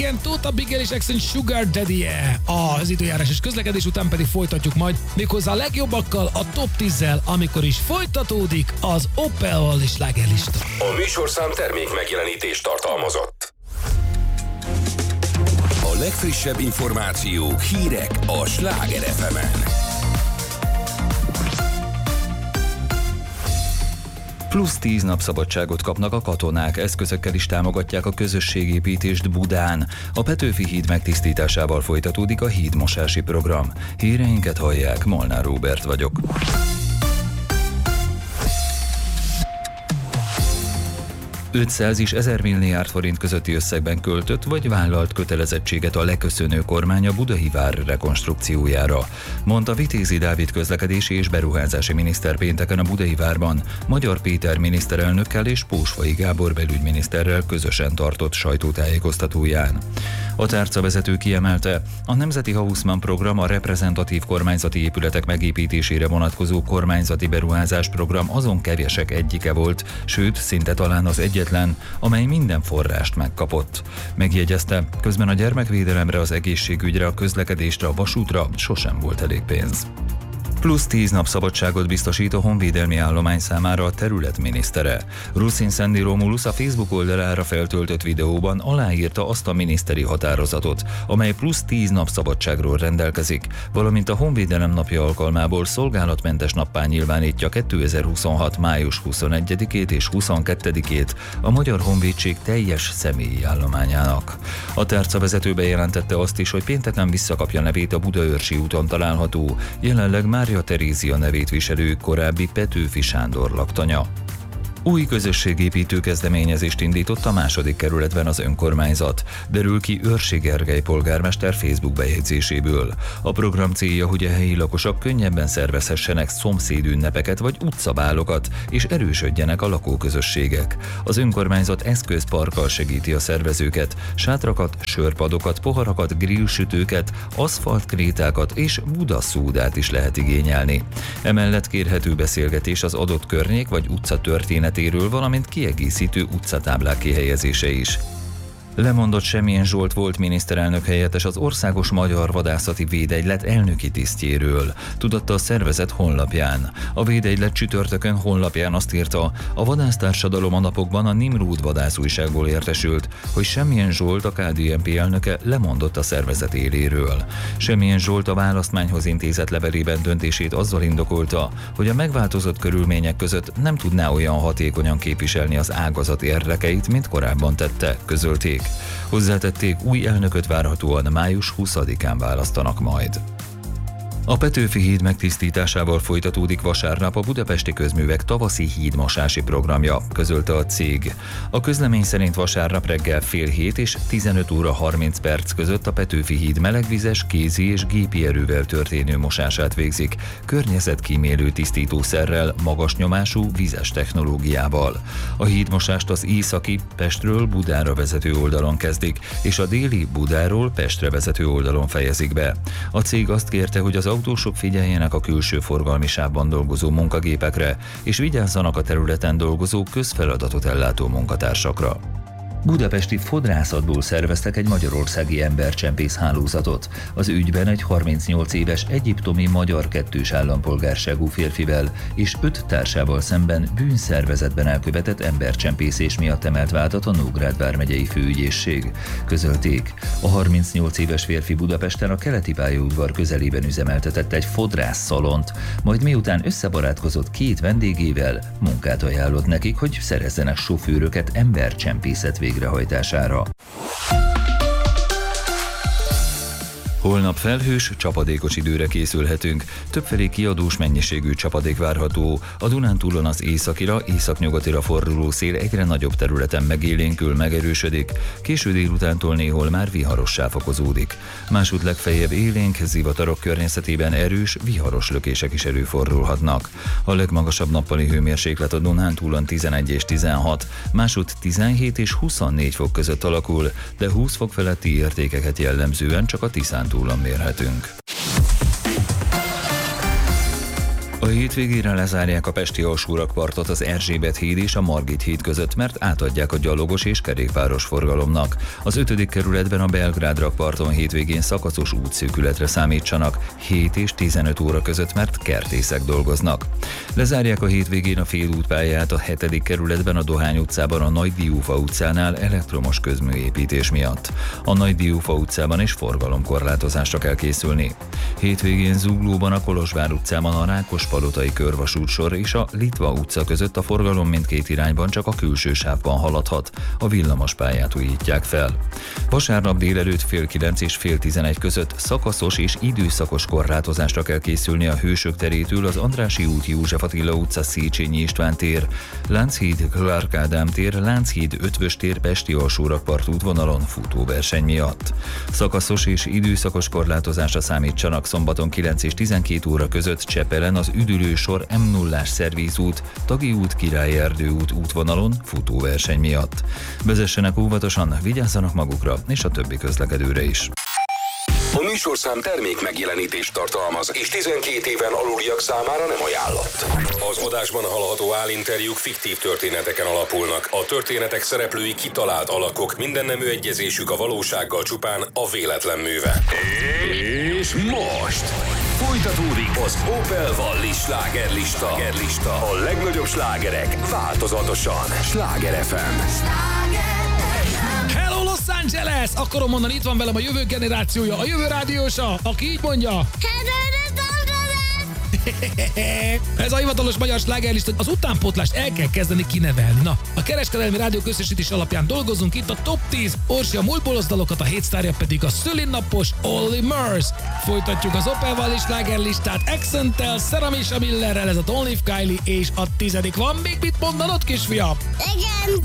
Weekend, Tóta Bigel és Exxon Sugar Daddy-e. Az időjárás és közlekedés után pedig folytatjuk majd méghozzá a legjobbakkal, a Top 10-zel, amikor is folytatódik az Opel és Slágerlista. A műsorszám termék megjelenítést tartalmazott. A legfrissebb információk, hírek a Sláger FM-en. Plusz 10 nap szabadságot kapnak a katonák, eszközökkel is támogatják a közösségépítést Budán. A Petőfi híd megtisztításával folytatódik a hídmosási program. Híreinket hallják, Molnár Róbert vagyok. $500 és 1000 milliárd forint közötti összegben költött vagy vállalt kötelezettséget a leköszönő kormány a Budai vár rekonstrukciójára, mondta Vitézi Dávid közlekedési és beruházási miniszter pénteken a Budai várban Magyar Péter miniszterelnökkel és Pósfai Gábor belügyminiszterrel közösen tartott sajtótájékoztatóján. A tárcavezető kiemelte, a Nemzeti Haussmann program a reprezentatív kormányzati épületek megépítésére vonatkozó kormányzati beruházás program azon kevesek egyike volt, sőt, szinte talán az egyetlen, amely minden forrást megkapott. Megjegyezte, közben a gyermekvédelemre, az egészségügyre, a közlekedésre, a vasútra sosem volt elég pénz. Plusz 10 nap szabadságot biztosít a honvédelmi állomány számára a terület minisztere. Ruszin Szendi Romulus a Facebook oldalára feltöltött videóban aláírta azt a miniszteri határozatot, amely plusz 10 nap szabadságról rendelkezik, valamint a honvédelem napja alkalmából szolgálatmentes nappá nyilvánítja 2026. május 21-ét és 22-ét a Magyar Honvédség teljes személyi állományának. A tárcavezető bejelentette azt is, hogy pénteken visszakapja nevét a Budaörsi úton található, jelenleg Mária Terézia nevét viselő korábbi Petőfi Sándor laktanya. Új közösségépítő kezdeményezést indított a második kerületben az önkormányzat, derül ki Őrsi Gergely polgármester Facebook bejegyzéséből. A program célja, hogy a helyi lakosok könnyebben szervezhessenek szomszédünnepeket vagy utcabálokat, és erősödjenek a lakóközösségek. Az önkormányzat eszközparkkal segíti a szervezőket, sátrakat, sörpadokat, poharakat, grillsütőket, aszfaltkrétákat és budaszódát is lehet igényelni. Emellett kérhető beszélgetés az adott környék vagy utca történet, valamint kiegészítő utcatáblák kihelyezése is. Lemondott Semjén Zsolt volt miniszterelnök helyettes az Országos Magyar Vadászati Védegylet elnöki tisztjéről, tudatta a szervezet honlapján. A védegylet csütörtökön honlapján azt írta, a vadásztársadalom a napokban a Nimrud vadászújságból értesült, hogy Semjén Zsolt, a KDNP elnöke lemondott a szervezet éléről. Semjén Zsolt a választmányhoz intézett levelében döntését azzal indokolta, hogy a megváltozott körülmények között nem tudná olyan hatékonyan képviselni az ágazat érdekeit, mint korábban tette, közölték. Hozzátették, új elnököt várhatóan május 20-án választanak majd. A Petőfi híd megtisztításával folytatódik vasárnap a Budapesti Közművek tavaszi hídmosási programja, közölte a cég. A közlemény szerint vasárnap reggel 6:30 és 15 óra 30 perc között a Petőfi híd melegvizes, kézi és gépi erővel történő mosását végzik, környezetkímélő tisztítószerrel, magas nyomású vízes technológiával. A hídmosást az északi, Pestről Budára vezető oldalon kezdik, és a déli, Budáról Pestre vezető oldalon fejezik be. A cég azt kérte, hogy az autósok figyeljenek a külső forgalmi sávban dolgozó munkagépekre, és vigyázzanak a területen dolgozó közfeladatot ellátó munkatársakra. Budapesti fodrászatból szerveztek egy magyarországi embercsempész hálózatot. Az ügyben egy 38 éves egyiptomi magyar kettős állampolgárságú férfivel és 5 társával szemben bűnszervezetben elkövetett embercsempészés miatt emelt vádat a Nógrád vármegyei főügyészség. Közölték, a 38 éves férfi Budapesten a Keleti pályaudvar közelében üzemeltetett egy fodrászszalont, majd miután összebarátkozott 2 vendégével, munkát ajánlott nekik, hogy szerezzenek sofőröket embercsempészet végrehajtására. Holnap felhős, csapadékos időre készülhetünk. Többfelé kiadós mennyiségű csapadék várható. A Dunántúlon az északira, északnyugatira forduló szél egyre nagyobb területen megélénkül, megerősödik. Késő délutántól néhol már viharossá fokozódik. Másút legfeljebb élénk, zivatarok környezetében erős, viharos lökések is előfordulhatnak. A legmagasabb nappali hőmérséklet a Dunántúlon 11 és 16, másút 17 és 24 fok között alakul, de 20 fok feletti értékeket jellemzően csak a Tiszántúlon mérhetünk. A hétvégére lezárják a pesti alsórakpartot az Erzsébet híd és a Margit híd között, mert átadják a gyalogos és kerékpáros forgalomnak. Az 5. kerületben a Belgrád rakparton hétvégén szakaszos útszűkületre számítsanak 7 és 15 óra között, mert kertészek dolgoznak. Lezárják a hétvégén a félútpályát a 7. kerületben a Dohány utcában a Nagy Diófa utcánál elektromos közműépítés miatt. A Nagy Diófa utcában is forgalomkorlátozásra kell készülni. Hétvégén Zuglóban a Kolozsvár utcában a Rákospalotai körvasútsor és a Litva utca között a forgalom mindkét irányban csak a külső sávban haladhat. A villamos pályát újítják fel. Vasárnap délelőtt fél 9 és fél 11 között szakaszos és időszakos korlátozásra kell készülni a Hősök terétől az Andrássy út, József Attila utca, Széchenyi István tér, Lánchíd, Clark Ádám tér, Lánchíd, Ötvös tér, Pesti alsórakpart útvonalon futóverseny miatt. Szakaszos és időszakos korlátozásra számítsanak szombaton 9 és 12 óra között Csepelen az üdülősor M0-ás szervízút, Tagi út, Királyi Erdő út útvonalon futóverseny miatt. Vezessenek óvatosan, vigyázzanak magukra és a többi közlekedőre is. A műsorszám termék megjelenítést tartalmaz, és 12 éven aluliak számára nem ajánlott. Az adásban hallható állinterjúk fiktív történeteken alapulnak. A történetek szereplői kitalált alakok, mindennemű egyezésük a valósággal csupán a véletlen műve. És most folytatódik az Opel Valli slágerlista. A legnagyobb slágerek változatosan. Sláger FM. Hello Los Angeles! Akarom mondani, itt van velem a jövő generációja, a jövő rádiósa, aki így mondja. Ez a hivatalos magyar slágerlista, az utánpótlást el kell kezdeni kinevelni. Na, a kereskedelmi rádiók összesítés alapján dolgozunk itt a Top 10, Orsi a múltból dalokat, a hétsztárja pedig a szülinappos Olly Murs. Folytatjuk az Opel Valli slágerlistát Accenttel, Sarah Misha Millerrel, ez a Don Leaf Kylie, és a 10. van még mit mondanod, kisfiam? Igen,